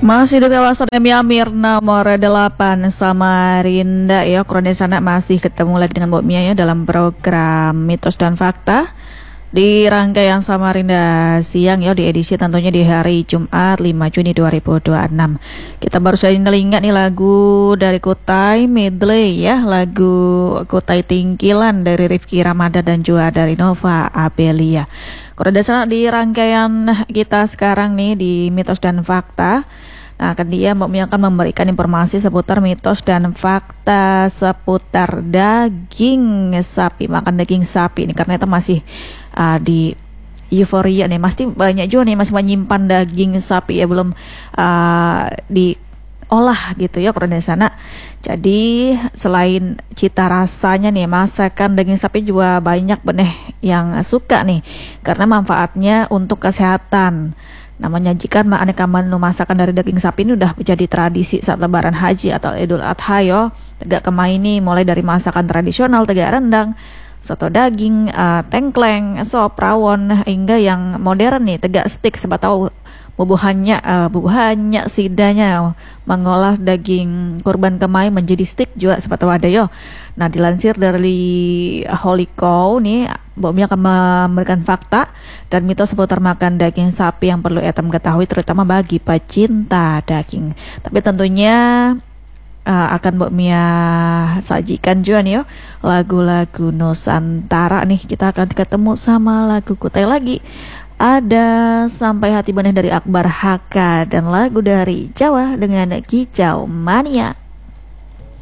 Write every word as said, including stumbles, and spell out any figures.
Masih di kawasan Emi Amir nomor delapan Samarinda ya. Kurang sana masih ketemu lagi dengan Mbok Mia ya dalam program Mitos dan Fakta di rangkaian Samarinda siang ya, di edisi tentunya di hari Jumat lima Juni dua ribu dua puluh enam. Kita baru saja ngelingat nih lagu dari Kutai medley ya, lagu Kutai Tingkilan dari Rifki Ramadhan dan juga dari Nova Abelia. Kurang sana di rangkaian kita sekarang nih di Mitos dan Fakta. Nah, akan dia Mbak Mia akan memberikan informasi seputar mitos dan fakta seputar daging sapi, makan daging sapi ini karena itu masih uh, di euforia nih, pasti banyak juga nih masih menyimpan daging sapi ya, belum uh, diolah gitu ya kurang dari sana. Jadi selain cita rasanya nih, masakan daging sapi juga banyak beneh yang suka nih karena manfaatnya untuk kesehatan. Nah, menyajikan aneka menu masakan dari daging sapi ini udah menjadi tradisi saat lebaran haji atau Idul Adha yo. Tegak kemai ini mulai dari masakan tradisional tegak rendang, soto daging, uh, tengkleng, sop rawon, hingga yang modern nih tegak steak. Sebab tahu bubuhannya, uh, bubuhannya sidanya mengolah daging kurban kemai menjadi steak juga sebab tahu ada yo. Nah, dilansir dari Holy Cow nih, Mbak Mia akan memberikan fakta dan mitos seputar makan daging sapi yang perlu etam ketahui terutama bagi pecinta daging. Tapi tentunya uh, akan Mbak Mia sajikan juga nih yo lagu-lagu Nusantara nih. Kita akan ketemu sama lagu Kutai lagi. Ada Sampai Hati Benih dari Akbar Haka dan lagu dari Jawa dengan Kicau Mania.